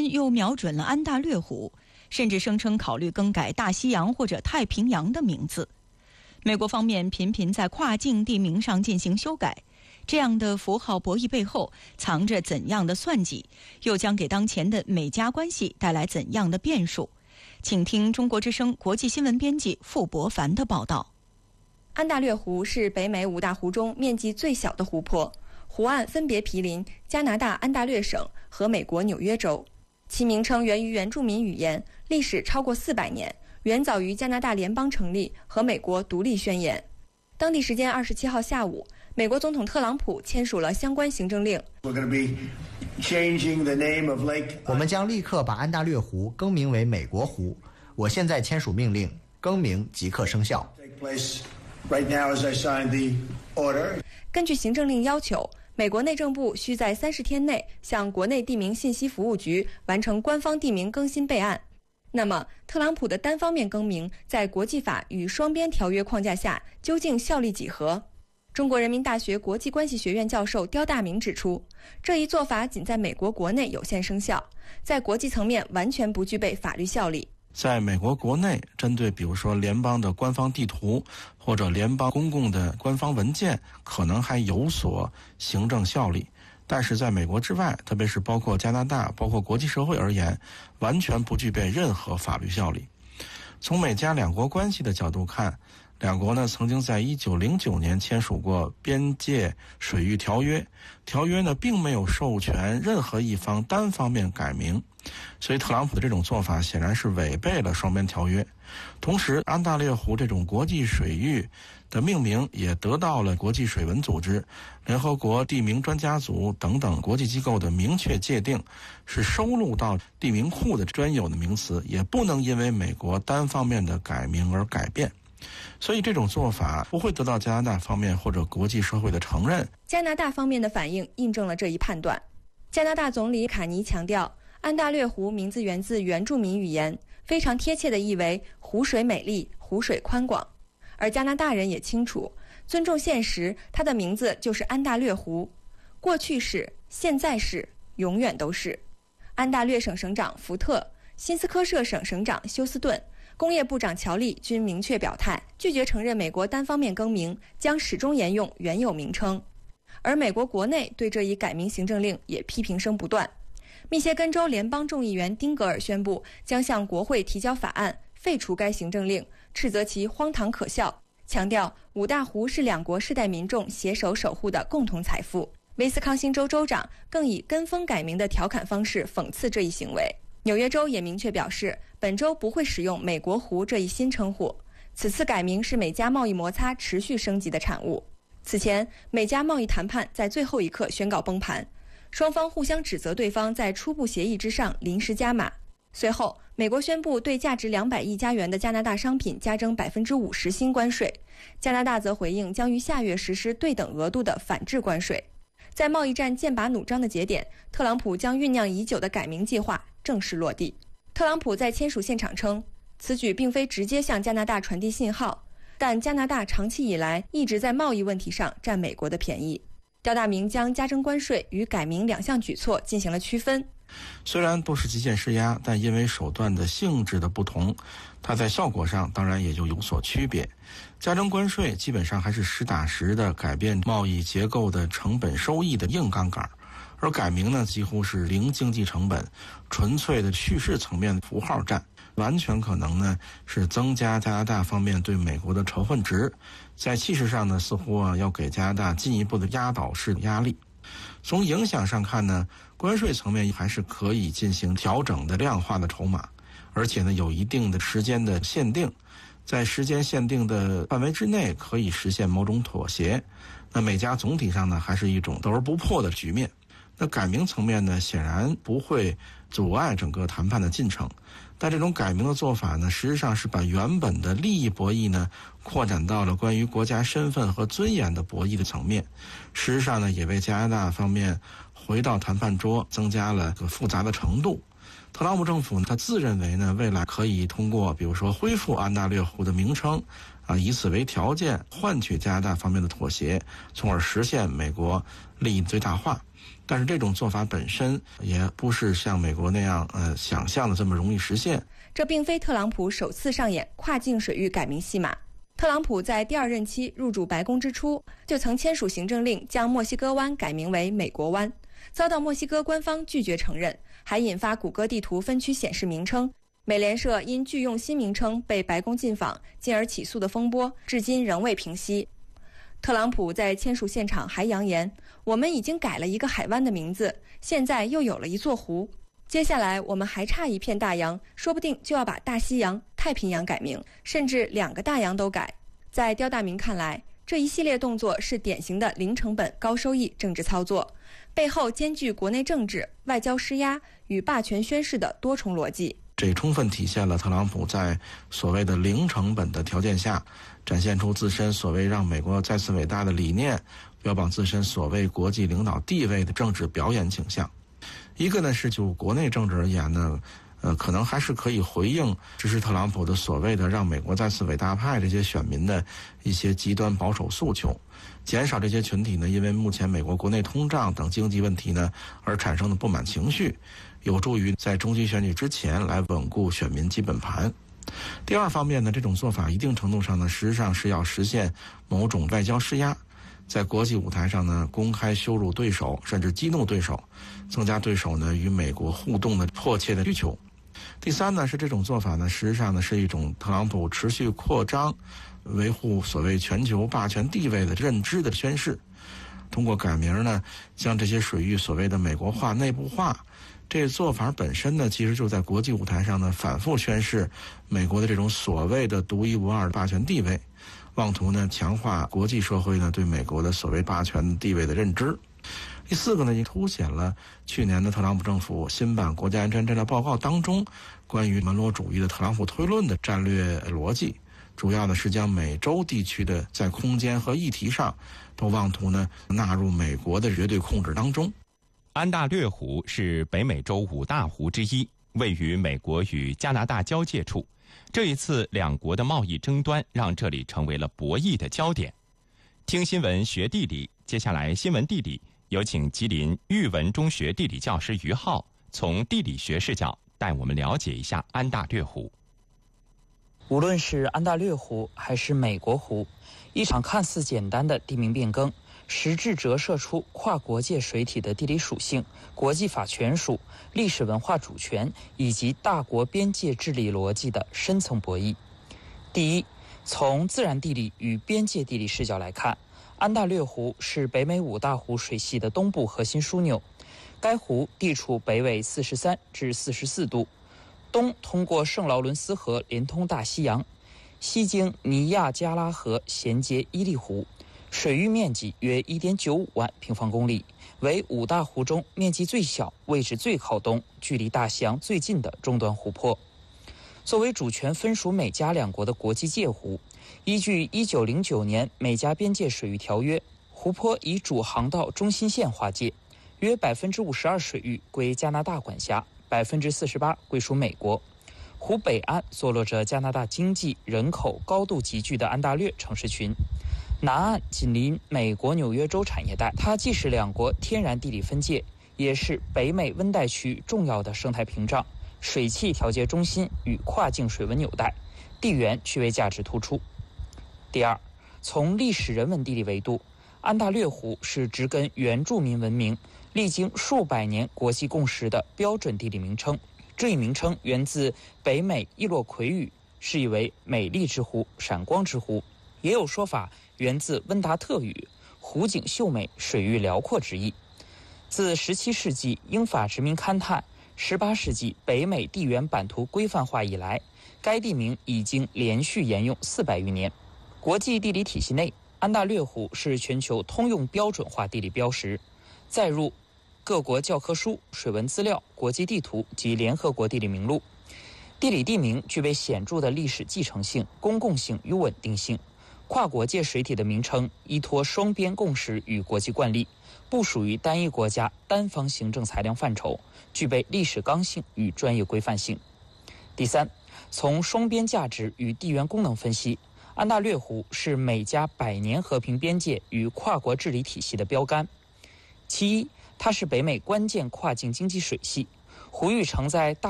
军又瞄准了安大略湖，甚至声称考虑更改大西洋或者太平洋的名字。美国方面频频在跨境地名上进行修改，这样的符号博弈背后藏着怎样的算计，又将给当前的美加关系带来怎样的变数？请听中国之声国际新闻编辑傅博凡的报道。 安大略湖是北美5大湖中面积最小的湖泊，湖岸分别毗邻加拿大安大略省和美国纽约州。其名称源于原住民语言，历史超过400年，远早于加拿大联邦成立和美国独立宣言。当地时间27号下午，美国总统特朗普签署了相关行政令。 我们将立刻把安大略湖更名为美国湖。我现在签署命令，更名即刻生效。 根据行政令要求，美国内政部需在30天内向国内地名信息服务局完成官方地名更新备案。那么，特朗普的单方面更名在国际法与双边条约框架下究竟效力几何？中国人民大学国际关系学院教授刁大明指出，这一做法仅在美国国内有限生效，在国际层面完全不具备法律效力。 在美国国内，针对比如说联邦的官方地图或者联邦公共的官方文件，可能还有所行政效力，但是在美国之外，特别是包括加拿大、包括国际社会而言，完全不具备任何法律效力。从美加两国关系的角度看，两国呢曾经在1909年签署过边界水域条约，条约呢并没有授权任何一方单方面改名，所以特朗普的这种做法显然是违背了双边条约。同时，安大略湖这种国际水域的命名也得到了国际水文组织、联合国地名专家组等等国际机构的明确界定，是收录到地名库的专有的名词，也不能因为美国单方面的改名而改变。所以这种做法不会得到加拿大方面或者国际社会的承认。 加拿大方面的反应印证了这一判断。加拿大总理卡尼强调，安大略湖名字源自原住民语言，非常贴切地译为湖水美丽，湖水宽广。而加拿大人也清楚，尊重现实，它的名字就是安大略湖，过去是，现在是，永远都是。安大略省省长福特、新斯科舍省省长休斯顿、工业部长乔利均明确表态，拒绝承认美国单方面更名，将始终沿用原有名称。而美国国内对这一改名行政令也批评声不断。密歇根州联邦众议员丁格尔宣布将向国会提交法案，废除该行政令，斥责其荒唐可笑，强调5大湖是两国世代民众携手守护的共同财富。威斯康星州州长更以跟风改名的调侃方式讽刺这一行为。纽约州也明确表示，本周不会使用美国湖这一新称呼。此次改名是美加贸易摩擦持续升级的产物。此前，美加贸易谈判在最后一刻宣告崩盘，双方互相指责对方在初步协议之上临时加码。随后，美国宣布对价值200亿加元的加拿大商品加征50%新关税，加拿大则回应将于下月实施对等额度的反制关税。在贸易战剑拔弩张的节点，特朗普将酝酿已久的改名计划正式落地。特朗普在签署现场称，此举并非直接向加拿大传递信号，但加拿大长期以来一直在贸易问题上占美国的便宜。刁大明将加征关税与改名2项举措进行了区分。 虽然都是极限施压，但因为手段的性质的不同，它在效果上当然也就有所区别。加征关税基本上还是实打实的改变贸易结构的成本收益的硬杠杆，而改名呢几乎是零经济成本，纯粹的叙事层面的符号战，完全可能呢是增加加拿大方面对美国的仇恨值，在气势上呢似乎要给加拿大进一步的压倒式的压力。从影响上看呢，关税层面还是可以进行调整的量化的筹码，而且呢有一定的时间的限定，在时间限定的范围之内可以实现某种妥协。那美加总体上呢还是一种斗而不破的局面。那改名层面呢显然不会阻碍整个谈判的进程，但这种改名的做法呢实际上是把原本的利益博弈呢扩展到了关于国家身份和尊严的博弈的层面，事实上呢也为加拿大方面回到谈判桌增加了个复杂的程度。 特朗普政府他自认为呢，未来可以通过比如说恢复安大略湖的名称以此为条件换取加拿大方面的妥协，从而实现美国利益最大化。但是这种做法本身也不是像美国那样想象的这么容易实现。 这并非特朗普首次上演跨境水域改名戏码。特朗普在第2任期入主白宫之初，就曾签署行政令将墨西哥湾改名为美国湾，遭到墨西哥官方拒绝承认，还引发谷歌地图分区显示名称。美联社因拒用新名称被白宫禁访，进而起诉的风波，至今仍未平息。特朗普在签署现场还扬言，我们已经改了一个海湾的名字，现在又有了一座湖，接下来我们还差一片大洋，说不定就要把大西洋、太平洋改名，甚至2个大洋都改。在刁大明看来，这一系列动作是典型的零成本高收益政治操作，背后兼具国内政治、外交施压与霸权宣示的多重逻辑。 这充分体现了特朗普在所谓的零成本的条件下，展现出自身所谓让美国再次伟大的理念，标榜自身所谓国际领导地位的政治表演倾向。一个呢是就国内政治而言呢，可能还是可以回应支持特朗普的所谓的让美国再次伟大派这些选民的一些极端保守诉求，减少这些群体呢因为目前美国国内通胀等经济问题呢而产生的不满情绪，有助于在中期选举之前来稳固选民基本盘。第二方面呢，这种做法一定程度上呢，实际上是要实现某种外交施压，在国际舞台上呢公开羞辱对手，甚至激怒对手，增加对手呢与美国互动的迫切的需求。第三呢，是这种做法呢，实际上呢是一种特朗普持续扩张、维护所谓全球霸权地位的认知的宣示。通过改名呢，将这些水域所谓的美国化、内部化，这做法本身呢，其实就在国际舞台上呢反复宣示美国的这种所谓的独一无二的霸权地位，妄图呢强化国际社会呢对美国的所谓霸权地位的认知。第四个呢，也凸显了去年的特朗普政府新版国家安全战略报告当中关于门罗主义的特朗普推论的战略逻辑，主要呢是将美洲地区的在空间和议题上都妄图呢纳入美国的绝对控制当中。 安大略湖是北美洲5大湖之一，位于美国与加拿大交界处。这一次两国的贸易争端让这里成为了博弈的焦点。听新闻学地理，接下来新闻地理有请吉林育文中学地理教师于浩从地理学视角带我们了解一下安大略湖。 无论是安大略湖还是美国湖，一场看似简单的地名变更，实质折射出跨国界水体的地理属性、国际法权属、历史文化主权以及大国边界治理逻辑的深层博弈。第一，从自然地理与边界地理视角来看，安大略湖是北美5大湖水系的东部核心枢纽。该湖地处北纬43至44度，东通过圣劳伦斯河连通大西洋，西经尼亚加拉河衔接伊利湖，水域面积约 1.95 万平方公里，为5大湖中面积最小、位置最靠东、距离大西洋最近的终端湖泊。作为主权分属美加两国的国际界湖，依据1909年美加边界水域条约，湖泊以主航道中心线划界，约 52% 水域归加拿大管辖， 48% 归属美国。湖北岸坐落着加拿大经济、人口高度集聚的安大略城市群，南岸紧邻美国纽约州产业带，它既是两国天然地理分界，也是北美温带区重要的生态屏障、水汽调节中心与跨境水文纽带，地缘区位价值突出。第二，从历史人文地理维度，安大略湖是植根原住民文明、历经数百年国际共识的标准地理名称。这一名称源自北美伊洛魁语，释义为美丽之湖、闪光之湖，也有说法源自温达特语，湖景秀美、水域辽阔之意。自17世纪英法殖民勘探、18世纪北美地缘版图规范化以来，该地名已经连续沿用400余年。国际地理体系内，安大略湖是全球通用标准化地理标识，载入各国教科书、水文资料、国际地图及联合国地理名录。地理地名具备显著的历史继承性、公共性与稳定性。跨国界水体的名称依托双边共识与国际惯例，不属于单一国家单方行政裁量范畴，具备历史刚性与专业规范性。第三，从双边价值与地缘功能分析，安大略湖是美加100年和平边界与跨国治理体系的标杆。其一，它是北美关键跨境经济水系，湖域承载大